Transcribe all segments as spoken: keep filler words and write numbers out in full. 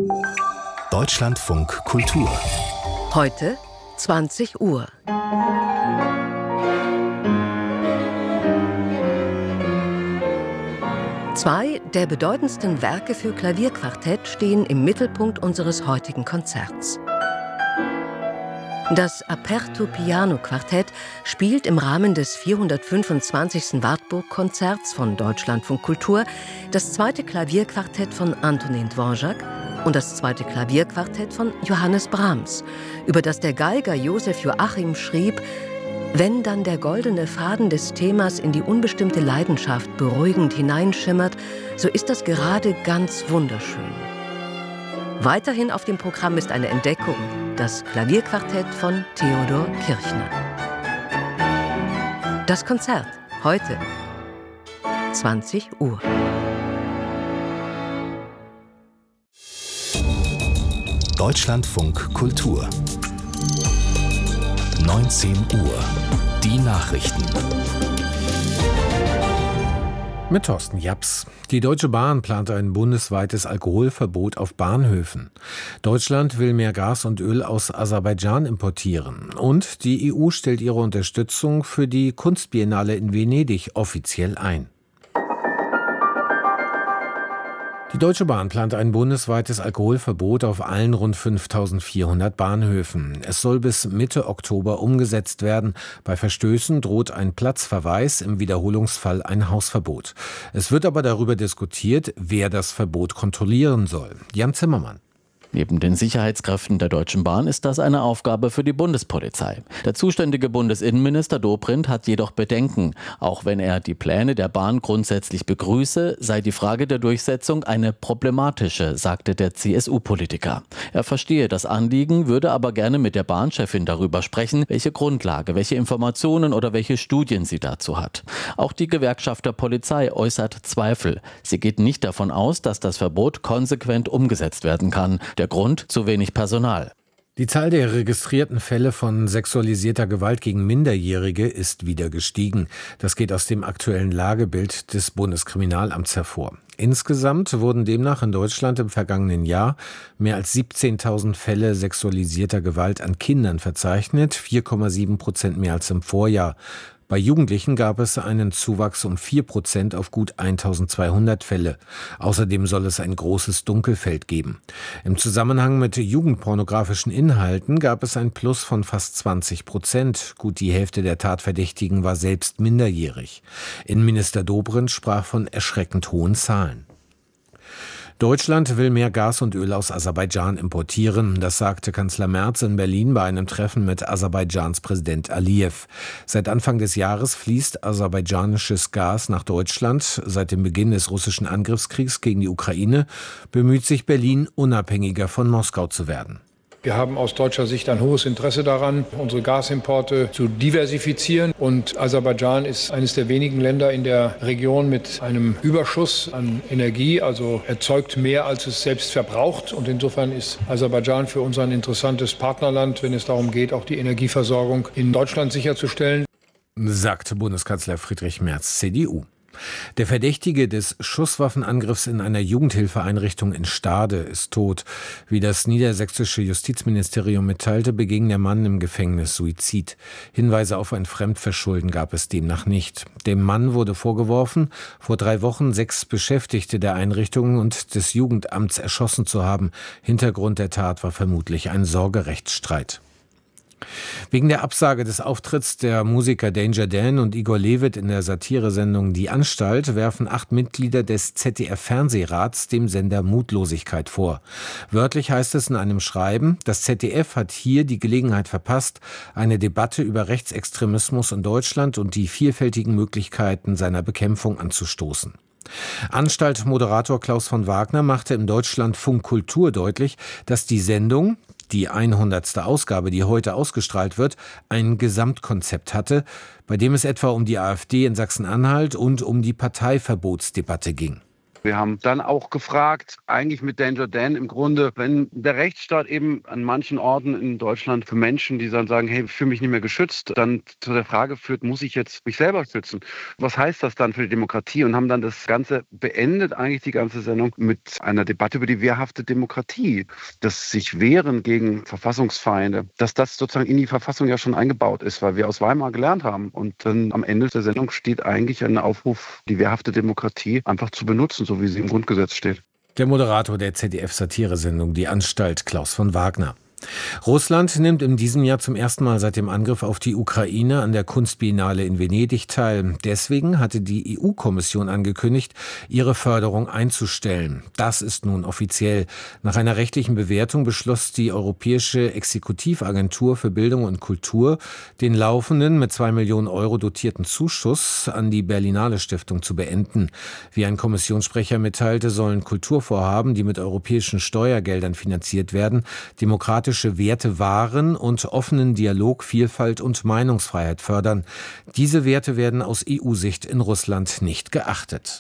Deutschlandfunk Kultur. Heute zwanzig Uhr. Zwei der bedeutendsten Werke für Klavierquartett stehen im Mittelpunkt unseres heutigen Konzerts. Das Aperto Piano Quartett spielt im Rahmen des vierhundertfünfundzwanzigsten Wartburg-Konzerts von Deutschlandfunk Kultur das zweite Klavierquartett von Antonin Dvorak und das zweite Klavierquartett von Johannes Brahms, über das der Geiger Josef Joachim schrieb: Wenn dann der goldene Faden des Themas in die unbestimmte Leidenschaft beruhigend hineinschimmert, so ist das gerade ganz wunderschön. Weiterhin auf dem Programm ist eine Entdeckung, das Klavierquartett von Theodor Kirchner. Das Konzert heute zwanzig Uhr. Deutschlandfunk Kultur. neunzehn Uhr. Die Nachrichten. Mit Thorsten Japs. Die Deutsche Bahn plant ein bundesweites Alkoholverbot auf Bahnhöfen. Deutschland will mehr Gas und Öl aus Aserbaidschan importieren. Und die E U stellt ihre Unterstützung für die Kunstbiennale in Venedig offiziell ein. Die Deutsche Bahn plant ein bundesweites Alkoholverbot auf allen rund fünftausendvierhundert Bahnhöfen. Es soll bis Mitte Oktober umgesetzt werden. Bei Verstößen droht ein Platzverweis, im Wiederholungsfall ein Hausverbot. Es wird aber darüber diskutiert, wer das Verbot kontrollieren soll. Jan Zimmermann. Neben den Sicherheitskräften der Deutschen Bahn ist das eine Aufgabe für die Bundespolizei. Der zuständige Bundesinnenminister Dobrindt hat jedoch Bedenken. Auch wenn er die Pläne der Bahn grundsätzlich begrüße, sei die Frage der Durchsetzung eine problematische, sagte der C S U-Politiker. Er verstehe das Anliegen, würde aber gerne mit der Bahnchefin darüber sprechen, welche Grundlage, welche Informationen oder welche Studien sie dazu hat. Auch die Gewerkschaft der Polizei äußert Zweifel. Sie geht nicht davon aus, dass das Verbot konsequent umgesetzt werden kann. Der Grund: zu wenig Personal. Die Zahl der registrierten Fälle von sexualisierter Gewalt gegen Minderjährige ist wieder gestiegen. Das geht aus dem aktuellen Lagebild des Bundeskriminalamts hervor. Insgesamt wurden demnach in Deutschland im vergangenen Jahr mehr als siebzehntausend Fälle sexualisierter Gewalt an Kindern verzeichnet, vier Komma sieben Prozent mehr als im Vorjahr. Bei Jugendlichen gab es einen Zuwachs um vier Prozent auf gut eintausendzweihundert Fälle. Außerdem soll es ein großes Dunkelfeld geben. Im Zusammenhang mit jugendpornografischen Inhalten gab es ein Plus von fast zwanzig Prozent. Gut die Hälfte der Tatverdächtigen war selbst minderjährig. Innenminister Dobrindt sprach von erschreckend hohen Zahlen. Deutschland will mehr Gas und Öl aus Aserbaidschan importieren. Das sagte Kanzler Merz in Berlin bei einem Treffen mit Aserbaidschans Präsident Aliyev. Seit Anfang des Jahres fließt aserbaidschanisches Gas nach Deutschland. Seit dem Beginn des russischen Angriffskriegs gegen die Ukraine bemüht sich Berlin, unabhängiger von Moskau zu werden. Wir haben aus deutscher Sicht ein hohes Interesse daran, unsere Gasimporte zu diversifizieren. Und Aserbaidschan ist eines der wenigen Länder in der Region mit einem Überschuss an Energie, also erzeugt mehr, als es selbst verbraucht. Und insofern ist Aserbaidschan für uns ein interessantes Partnerland, wenn es darum geht, auch die Energieversorgung in Deutschland sicherzustellen, sagte Bundeskanzler Friedrich Merz, C D U. Der Verdächtige des Schusswaffenangriffs in einer Jugendhilfeeinrichtung in Stade ist tot. Wie das niedersächsische Justizministerium mitteilte, beging der Mann im Gefängnis Suizid. Hinweise auf ein Fremdverschulden gab es demnach nicht. Dem Mann wurde vorgeworfen, vor drei Wochen sechs Beschäftigte der Einrichtung und des Jugendamts erschossen zu haben. Hintergrund der Tat war vermutlich ein Sorgerechtsstreit. Wegen der Absage des Auftritts der Musiker Danger Dan und Igor Levit in der Satiresendung Die Anstalt werfen acht Mitglieder des Z D F-Fernsehrats dem Sender Mutlosigkeit vor. Wörtlich heißt es in einem Schreiben, das Z D F hat hier die Gelegenheit verpasst, eine Debatte über Rechtsextremismus in Deutschland und die vielfältigen Möglichkeiten seiner Bekämpfung anzustoßen. Anstalt-Moderator Klaus von Wagner machte im Deutschlandfunk Kultur deutlich, dass die Sendung, die hundertste Ausgabe, die heute ausgestrahlt wird, ein Gesamtkonzept hatte, bei dem es etwa um die AfD in Sachsen-Anhalt und um die Parteiverbotsdebatte ging. Wir haben dann auch gefragt, eigentlich mit Danger Dan im Grunde, wenn der Rechtsstaat eben an manchen Orten in Deutschland für Menschen, die dann sagen, hey, ich fühle mich nicht mehr geschützt, dann zu der Frage führt, muss ich jetzt mich selber schützen? Was heißt das dann für die Demokratie? Und haben dann das Ganze beendet, eigentlich die ganze Sendung, mit einer Debatte über die wehrhafte Demokratie, das sich wehren gegen Verfassungsfeinde, dass das sozusagen in die Verfassung ja schon eingebaut ist, weil wir aus Weimar gelernt haben. Und dann am Ende der Sendung steht eigentlich ein Aufruf, die wehrhafte Demokratie einfach zu benutzen, so wie sie im Grundgesetz steht. Der Moderator der Z D F-Satiresendung Die Anstalt, Klaus von Wagner. Russland nimmt in diesem Jahr zum ersten Mal seit dem Angriff auf die Ukraine an der Kunstbiennale in Venedig teil. Deswegen hatte die E U-Kommission angekündigt, ihre Förderung einzustellen. Das ist nun offiziell. Nach einer rechtlichen Bewertung beschloss die Europäische Exekutivagentur für Bildung und Kultur, den laufenden mit zwei Millionen Euro dotierten Zuschuss an die Berlinale Stiftung zu beenden. Wie ein Kommissionssprecher mitteilte, sollen Kulturvorhaben, die mit europäischen Steuergeldern finanziert werden, demokratische Werte wahren und offenen Dialog, Vielfalt und Meinungsfreiheit fördern. Diese Werte werden aus E U-Sicht in Russland nicht geachtet.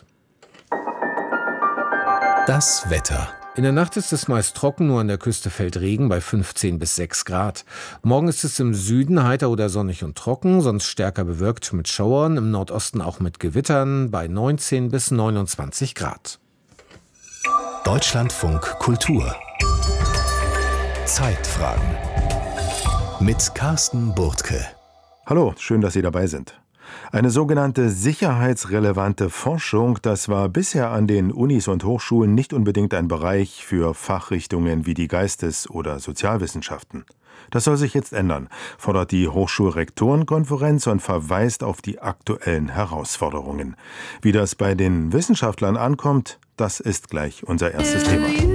Das Wetter. In der Nacht ist es meist trocken, nur an der Küste fällt Regen bei fünfzehn bis sechs Grad. Morgen ist es im Süden heiter oder sonnig und trocken, sonst stärker bewölkt mit Schauern, im Nordosten auch mit Gewittern bei neunzehn bis neunundzwanzig Grad. Deutschlandfunk Kultur. Zeitfragen mit Carsten Burtke. Hallo, schön, dass Sie dabei sind. Eine sogenannte sicherheitsrelevante Forschung, das war bisher an den Unis und Hochschulen nicht unbedingt ein Bereich für Fachrichtungen wie die Geistes- oder Sozialwissenschaften. Das soll sich jetzt ändern, fordert die Hochschulrektorenkonferenz und verweist auf die aktuellen Herausforderungen. Wie das bei den Wissenschaftlern ankommt, das ist gleich unser erstes Thema.